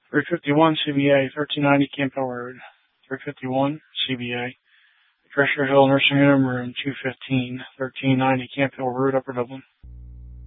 351 CBA, 1390 Camp Hill Road. 351 CBA, Drescher Hill Nursing Home, room 215, 1390 Camp Hill Road, Upper Dublin.